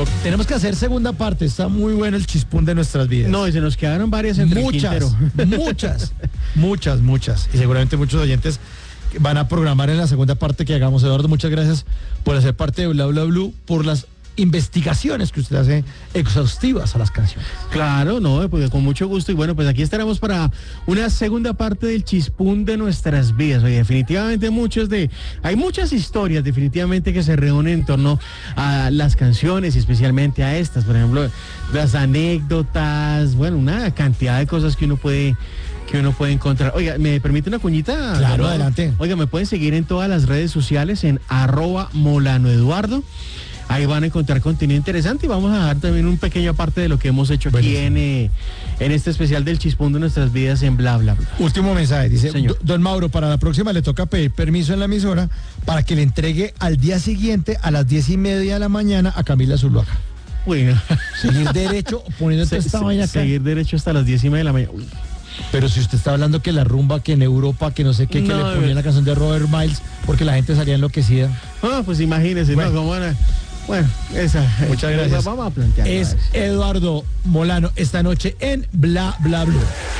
Tenemos que hacer segunda parte. Está muy bueno el chispún de nuestras vidas. No, y se nos quedaron varias entre el quintero. muchas. Y seguramente muchos oyentes van a programar en la segunda parte que hagamos. Eduardo, muchas gracias por hacer parte de Bla Bla Blue, por las investigaciones que usted hace exhaustivas a las canciones. Claro, no, pues con mucho gusto. Y bueno, pues aquí estaremos para una segunda parte del chispún de nuestras vidas. Oye, definitivamente hay muchas historias definitivamente que se reúnen en torno a las canciones y especialmente a estas, por ejemplo, las anécdotas, bueno, una cantidad de cosas que uno puede encontrar. Oiga, ¿me permite una cuñita? Claro, adelante. Oiga, me pueden seguir en todas las redes sociales en @molanoeduardo. Ahí van a encontrar contenido interesante y vamos a dejar también un pequeño parte de lo que hemos hecho aquí en este especial del chispún de nuestras vidas en Bla Bla Bla. Último mensaje, dice don Mauro, para la próxima le toca pedir permiso en la emisora para que le entregue al día siguiente a las 10:30 de la mañana a Camila Zuluaga. Bueno. Seguir derecho, poniendo esta vaina acá. Seguir derecho hasta las 10:30 de la mañana. Uy. Pero si usted está hablando que la rumba, que en Europa, que no sé qué, que le ponían la canción de Robert Miles porque la gente salía enloquecida. Pues imagínese, bueno. ¿No? ¿Cómo van a... Bueno, esa. Muchas gracias. Vamos a plantear. Es Eduardo Molano esta noche en Bla Bla Blue.